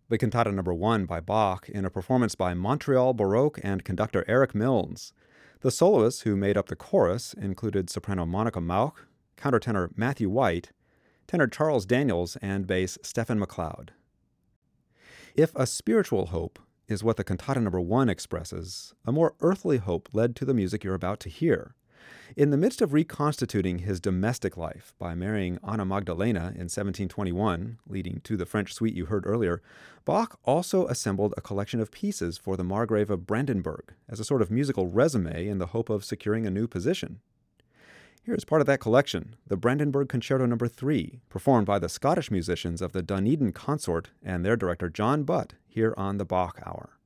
The Cantata Number 1 by Bach in a performance by Montreal Baroque and conductor Eric Milnes. The soloists who made up the chorus included soprano Monica Mauch, countertenor Matthew White, tenor Charles Daniels, and bass Stephen McLeod. If a spiritual hope is what the Cantata Number 1 expresses, a more earthly hope led to the music you're about to hear. In the midst of reconstituting his domestic life by marrying Anna Magdalena in 1721, leading to the French suite you heard earlier, Bach also assembled a collection of pieces for the Margrave of Brandenburg as a sort of musical resume in the hope of securing a new position. Here's part of that collection, the Brandenburg Concerto No. 3, performed by the Scottish musicians of the Dunedin Consort and their director John Butt here on the Bach Hour.